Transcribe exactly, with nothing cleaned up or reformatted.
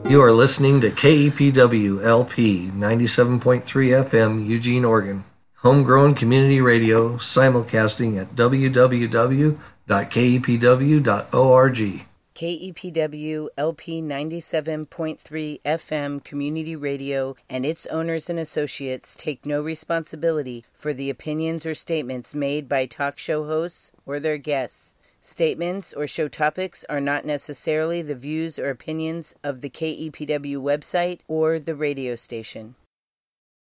You are listening to K E P W L P ninety-seven point three F M, Eugene, Oregon. Homegrown community radio, simulcasting at w w w dot k e p w dot org. K E P W L P ninety-seven point three F M Community Radio and its owners and associates take no responsibility for the opinions or statements made by talk show hosts or their guests. Statements or show topics are not necessarily the views or opinions of the K E P W website or the radio station.